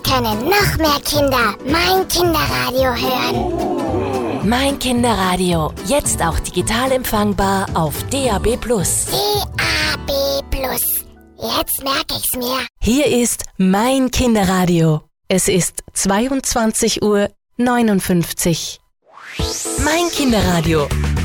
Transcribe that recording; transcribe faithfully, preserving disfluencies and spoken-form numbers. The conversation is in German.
können noch mehr Kinder mein Kinderradio hören. Mein Kinderradio, jetzt auch digital empfangbar auf D A B plus. D A B plus. Jetzt merke ich's mir. Hier ist Mein Kinderradio. Es ist zweiundzwanzig Uhr neunundfünfzig. Mein Kinderradio.